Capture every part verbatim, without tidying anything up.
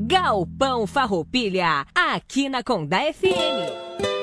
Galpão Farroupilha, aqui na Condá F M.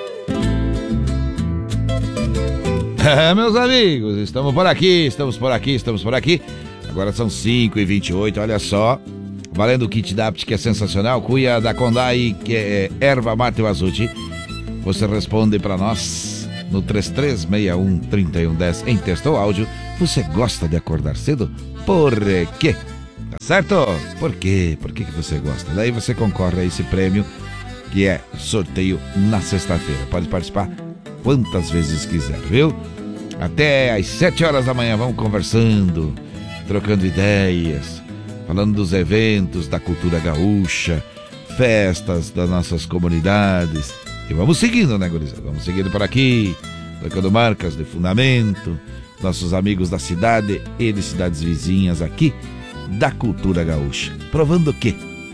É, meus amigos, estamos por aqui, estamos por aqui, estamos por aqui. Agora são cinco e vinte e oito, olha só. Valendo o kit Dapt, que é sensacional. Cuia da Condai, que é erva mate Wazuchi. Você responde para nós no três três seis um, três um um zero em texto ou áudio. Você gosta de acordar cedo? Por quê? Tá certo? Por quê? Por que que você gosta? Daí você concorre a esse prêmio, que é sorteio na sexta-feira. Pode participar quantas vezes quiser, viu? Até às sete horas da manhã vamos conversando, trocando ideias, falando dos eventos da cultura gaúcha, festas das nossas comunidades. E vamos seguindo, né, gurizada? Vamos seguindo por aqui, trocando marcas de fundamento, nossos amigos da cidade e de cidades vizinhas aqui da cultura gaúcha. Provando que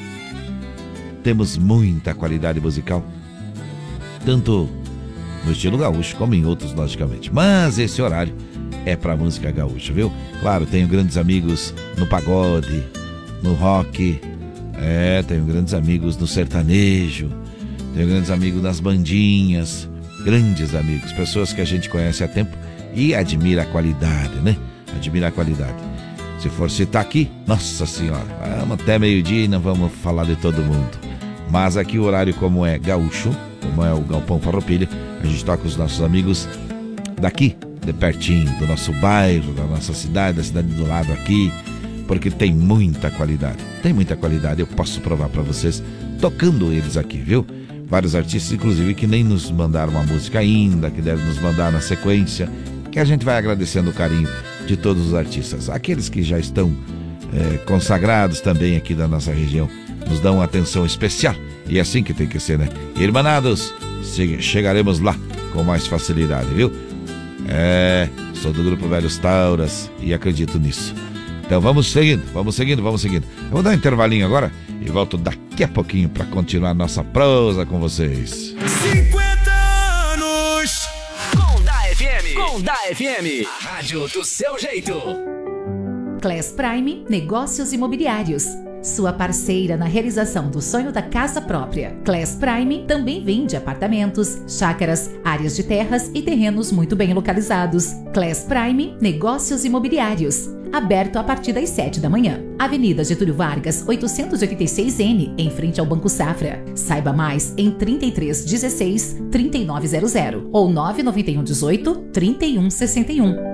temos muita qualidade musical, tanto no estilo gaúcho como em outros, logicamente. Mas esse horário é pra música gaúcha, viu? Claro, tenho grandes amigos no pagode, no rock, é, tenho grandes amigos no sertanejo, tenho grandes amigos nas bandinhas, grandes amigos, pessoas que a gente conhece há tempo e admira a qualidade, né? Admira a qualidade. Se for citar aqui, nossa senhora, vamos até meio-dia e não vamos falar de todo mundo. Mas aqui o horário, como é gaúcho, como é o Galpão Farroupilha, a gente toca os nossos amigos daqui, de pertinho, do nosso bairro, da nossa cidade, da cidade do lado aqui, porque tem muita qualidade, tem muita qualidade, eu posso provar pra vocês, tocando eles aqui, viu? Vários artistas, inclusive, que nem nos mandaram uma música ainda, que devem nos mandar na sequência, que a gente vai agradecendo o carinho de todos os artistas. Aqueles que já estão é, consagrados também aqui da nossa região, nos dão uma atenção especial, e é assim que tem que ser, né? Irmanados, chegaremos lá com mais facilidade, viu? É, sou do grupo Velhos Tauras e acredito nisso. Então vamos seguindo, vamos seguindo, vamos seguindo. Eu vou dar um intervalinho agora e volto daqui a pouquinho para continuar nossa prosa com vocês. cinquenta anos Condá F M. Condá F M, a rádio do seu jeito. Class Prime Negócios Imobiliários, sua parceira na realização do sonho da casa própria. Class Prime também vende apartamentos, chácaras, áreas de terras e terrenos muito bem localizados. Class Prime Negócios Imobiliários, aberto a partir das sete da manhã. Avenida Getúlio Vargas, oitocentos e oitenta e seis N, em frente ao Banco Safra. Saiba mais em trinta e três dezesseis, trinta e nove zero zero ou nove nove um dezoito, trinta e um sessenta e um.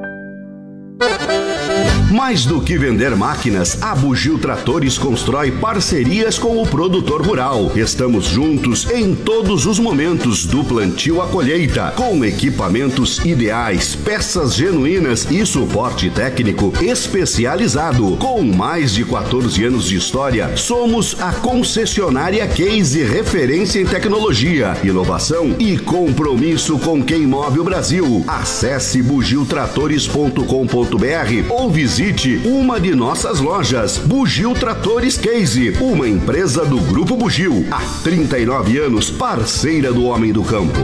Mais do que vender máquinas, a Bugio Tratores constrói parcerias com o produtor rural. Estamos juntos em todos os momentos, do plantio à colheita, com equipamentos ideais, peças genuínas e suporte técnico especializado. Com mais de quatorze anos de história, somos a concessionária Case, referência em tecnologia, inovação e compromisso com quem move o Brasil. Acesse bugio tratores ponto com ponto br ou visite uma de nossas lojas. Bugio Tratores Case, uma empresa do Grupo Bugio, há trinta e nove anos, parceira do homem do campo.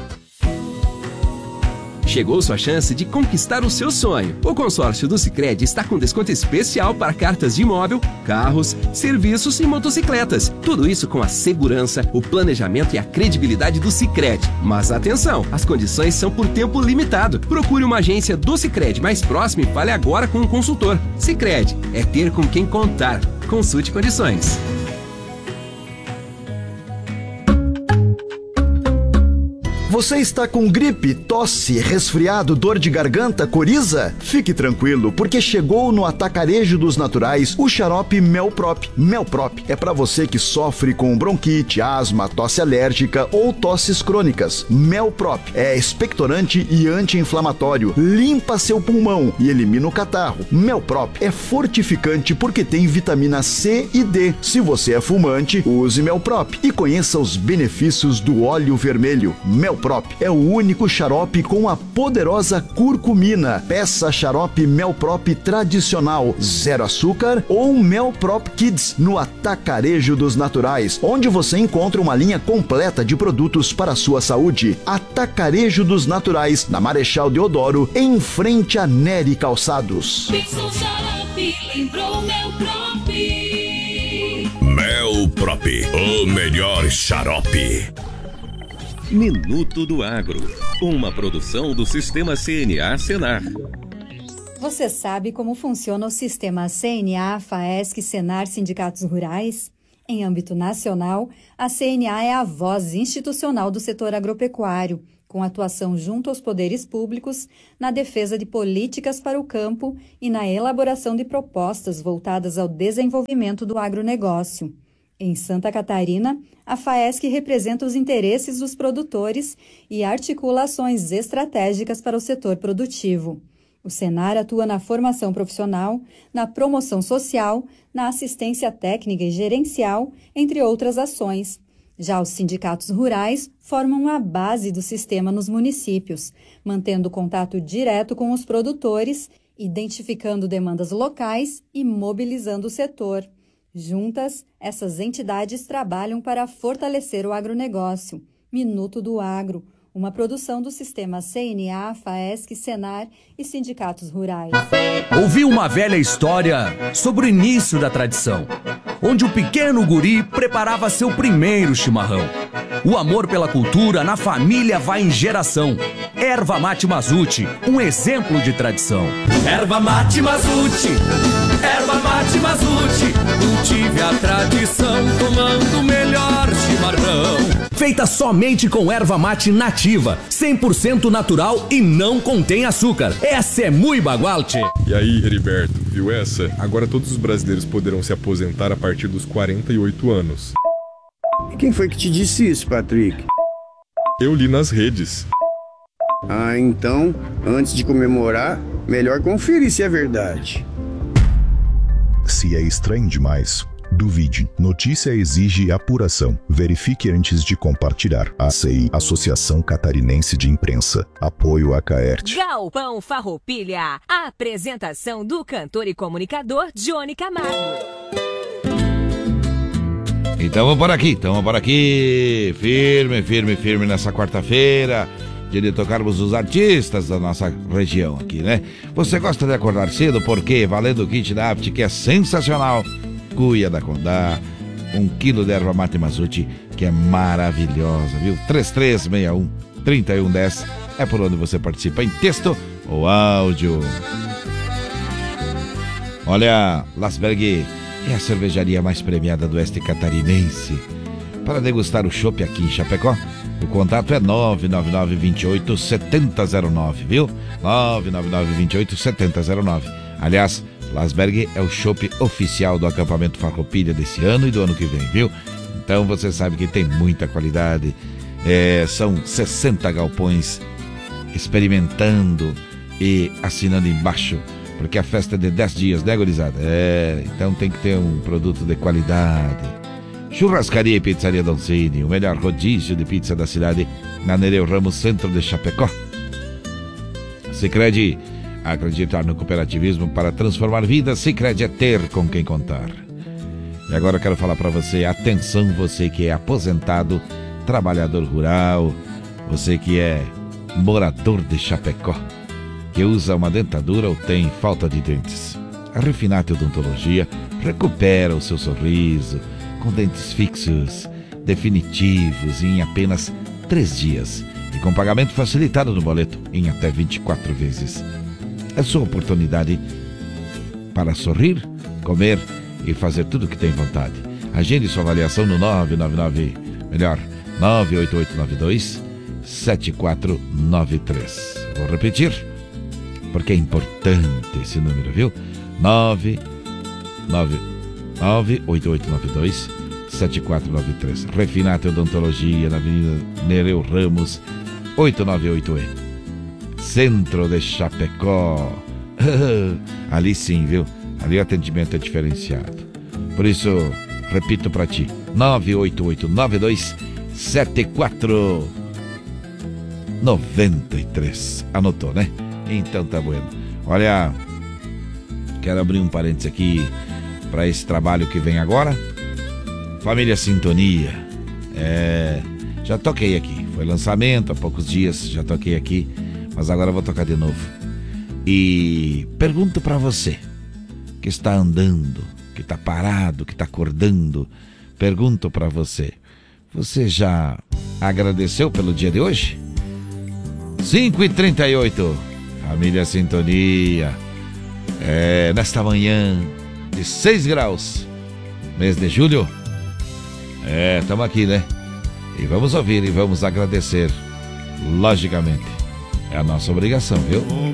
Chegou sua chance de conquistar o seu sonho. O consórcio do Sicredi está com desconto especial para cartas de imóvel, carros, serviços e motocicletas. Tudo isso com a segurança, o planejamento e a credibilidade do Sicredi. Mas atenção, as condições são por tempo limitado. Procure uma agência do Sicredi mais próxima e fale agora com um consultor. Sicredi é ter com quem contar. Consulte condições. Você está com gripe, tosse, resfriado, dor de garganta, coriza? Fique tranquilo, porque chegou no Atacarejo dos Naturais o xarope Melprop. Melprop é para você que sofre com bronquite, asma, tosse alérgica ou tosses crônicas. Melprop é expectorante e anti-inflamatório, limpa seu pulmão e elimina o catarro. Melprop é fortificante porque tem vitamina C e D. Se você é fumante, use Melprop e conheça os benefícios do óleo vermelho. Melprop é o único xarope com a poderosa curcumina. Peça xarope Melprop tradicional, zero açúcar ou Melprop Kids no Atacarejo dos Naturais, onde você encontra uma linha completa de produtos para a sua saúde. Atacarejo dos Naturais, na Marechal Deodoro, em frente a Nery Calçados. Pensou xarope, lembrou Melprop. Melprop, o melhor xarope. Minuto do Agro, uma produção do Sistema C N A Senar. Você sabe como funciona o sistema C N A, FAESC, Senar, Sindicatos Rurais? Em âmbito nacional, a C N A é a voz institucional do setor agropecuário, com atuação junto aos poderes públicos, na defesa de políticas para o campo e na elaboração de propostas voltadas ao desenvolvimento do agronegócio. Em Santa Catarina, a FAESC representa os interesses dos produtores e articula ações estratégicas para o setor produtivo. O Senar atua na formação profissional, na promoção social, na assistência técnica e gerencial, entre outras ações. Já os sindicatos rurais formam a base do sistema nos municípios, mantendo contato direto com os produtores, identificando demandas locais e mobilizando o setor. Juntas, essas entidades trabalham para fortalecer o agronegócio. Minuto do Agro, uma produção do Sistema C N A, FAESC, Senar e Sindicatos Rurais. Ouvi uma velha história sobre o início da tradição, onde o pequeno guri preparava seu primeiro chimarrão. O amor pela cultura na família vai em geração. Erva Mate Mazuti, um exemplo de tradição. Erva Mate Mazuti, Erva Mate Mazuti, cultive a tradição tomando o melhor chimarrão. Feita somente com erva mate nativa, cem por cento natural e não contém açúcar. Essa é muito bagualte. E aí, Heriberto, viu essa? Agora todos os brasileiros poderão se aposentar a partir dos quarenta e oito anos. E quem foi que te disse isso, Patrick? Eu li nas redes. Ah, então, antes de comemorar, melhor conferir se é verdade. Se é estranho demais, duvide. Notícia exige apuração. Verifique antes de compartilhar. A C I, Associação Catarinense de Imprensa. Apoio a Caerte. Galpão Farroupilha. A apresentação do cantor e comunicador Johnny Camargo. Então vamos por aqui, então vamos por aqui. Firme, firme, firme nessa quarta-feira. Dia de tocarmos os artistas da nossa região aqui, né? Você gosta de acordar cedo? Porque valendo o kit da Apt, que é sensacional. Cuia da Condá, um quilo de erva mate Mazuti, que é maravilhosa, viu? três três seis um, três um um zero é por onde você participa em texto ou áudio. Olha, Lasberg é a cervejaria mais premiada do oeste catarinense. Para degustar o chopp aqui em Chapecó, o contato é nove nove nove, dois oito, sete zero zero nove, viu? nove nove nove, dois oito, sete zero zero nove. Aliás, Lasberg é o chopp oficial do acampamento Farroupilha desse ano e do ano que vem, viu? Então você sabe que tem muita qualidade. É, são sessenta galpões experimentando e assinando embaixo, porque a festa é de dez dias, né, gurizada? É, então tem que ter um produto de qualidade. Churrascaria e Pizzaria Doncini, o melhor rodízio de pizza da cidade, na Nereu Ramos, centro de Chapecó. Sicredi, acreditar no cooperativismo para transformar vidas. Sicredi é ter com quem contar. E agora eu quero falar para você, atenção, você que é aposentado, trabalhador rural, você que é morador de Chapecó, que usa uma dentadura ou tem falta de dentes. A Refinate Odontologia recupera o seu sorriso com dentes fixos, definitivos em apenas três dias e com pagamento facilitado no boleto em até vinte e quatro vezes. É sua oportunidade para sorrir, comer e fazer tudo o que tem vontade. Agende sua avaliação no nove nove nove, melhor, nove oito oito nove dois, sete quatro nove três. Vou repetir, porque é importante esse número, viu? nove nove oito oito nove dois, sete quatro nove três. Refinate Odontologia, na Avenida Nereu Ramos, oitocentos e noventa e oito E. Centro de Chapecó. Ali sim, viu? Ali o atendimento é diferenciado. Por isso, repito pra ti, nove oito oito nove dois, sete quatro nove três. Anotou, né? Então tá bueno. Olha, quero abrir um parênteses aqui para esse trabalho que vem agora. Família Sintonia. É, já toquei aqui. Foi lançamento há poucos dias, já toquei aqui, mas agora eu vou tocar de novo. E pergunto para você que está andando, que está parado, que está acordando, pergunto pra você, você já agradeceu pelo dia de hoje? cinco e trinta e oito, família Sintonia, é, nesta manhã de seis graus, mês de julho, é, estamos aqui, né? E vamos ouvir e vamos agradecer, logicamente, é a nossa obrigação, viu?